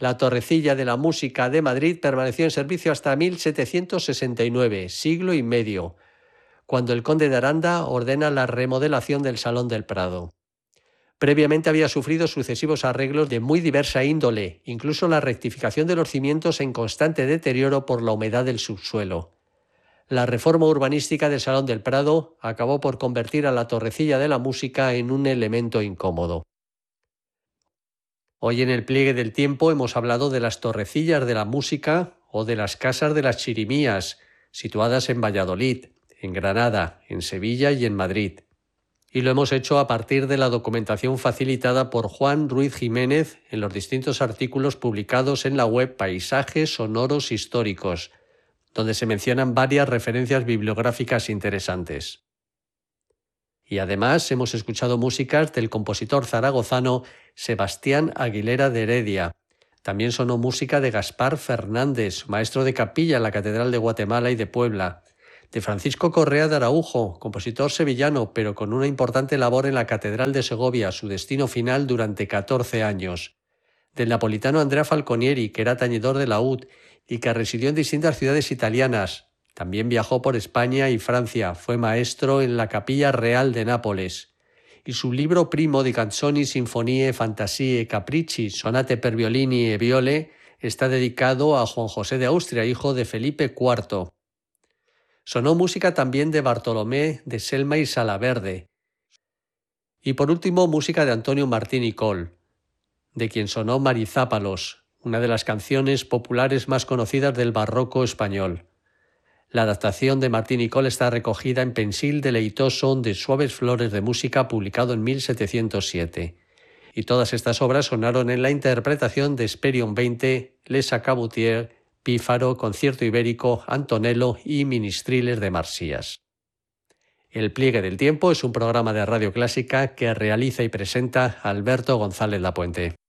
La Torrecilla de la Música de Madrid permaneció en servicio hasta 1769, siglo y medio, cuando el conde de Aranda ordena la remodelación del Salón del Prado. Previamente había sufrido sucesivos arreglos de muy diversa índole, incluso la rectificación de los cimientos en constante deterioro por la humedad del subsuelo. La reforma urbanística del Salón del Prado acabó por convertir a la Torrecilla de la Música en un elemento incómodo. Hoy en el pliegue del tiempo hemos hablado de las Torrecillas de la Música o de las Casas de las Chirimías, situadas en Valladolid, en Granada, en Sevilla y en Madrid. Y lo hemos hecho a partir de la documentación facilitada por Juan Ruiz Jiménez en los distintos artículos publicados en la web Paisajes Sonoros Históricos, donde se mencionan varias referencias bibliográficas interesantes. Y además hemos escuchado músicas del compositor zaragozano Sebastián Aguilera de Heredia. También sonó música de Gaspar Fernández, maestro de capilla en la Catedral de Guatemala y de Puebla, de Francisco Correa de Araujo, compositor sevillano, pero con una importante labor en la Catedral de Segovia, su destino final durante 14 años, del napolitano Andrea Falconieri, que era tañedor de laúd y que residió en distintas ciudades italianas. También viajó por España y Francia, fue maestro en la Capilla Real de Nápoles. Y su libro primo di canzoni, sinfonie, fantasie, capricci, sonate per violini e viole está dedicado a Juan José de Austria, hijo de Felipe IV. Sonó música también de Bartolomé de Selma y Salaverde. Y por último, música de Antonio Martín y Coll, de quien sonó Marizápalos, una de las canciones populares más conocidas del barroco español. La adaptación de Martín y Coll está recogida en Pensil deleitoso de Suaves Flores de Música, publicado en 1707. Y todas estas obras sonaron en la interpretación de Hesperion XX, Les Acaboutier, Pífaro, Concierto Ibérico, Antonello y Ministriles de Marsías. El pliegue del tiempo es un programa de Radio Clásica que realiza y presenta Alberto González Lapuente.